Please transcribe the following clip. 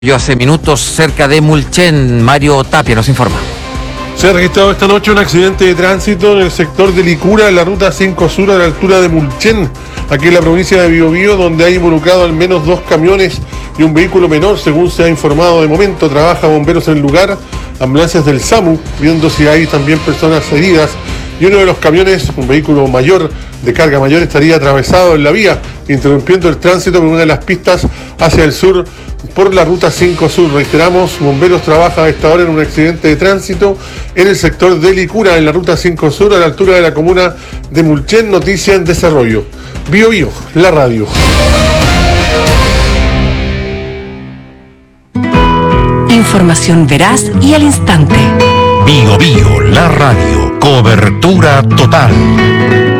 Yo hace minutos cerca de Mulchen. Mario Tapia nos informa. Se ha registrado esta noche un accidente de tránsito en el sector de Licura, en la ruta 5 Sur, a la altura de Mulchen, aquí en la provincia de Biobío, donde hay involucrado al menos 2 camiones y un vehículo menor, según se ha informado de momento. Trabaja bomberos en el lugar, ambulancias del SAMU, viendo si hay también personas heridas. Y uno de los camiones, un vehículo mayor, de carga mayor, estaría atravesado en la vía, interrumpiendo el tránsito por una de las pistas hacia el sur por la ruta 5 Sur. Reiteramos, bomberos trabajan a esta hora en un accidente de tránsito en el sector de Licura, en la ruta 5 Sur, a la altura de la comuna de Mulchen. Noticia en desarrollo. Biobío, la radio. Información veraz y al instante. Biobío, la radio. Cobertura total.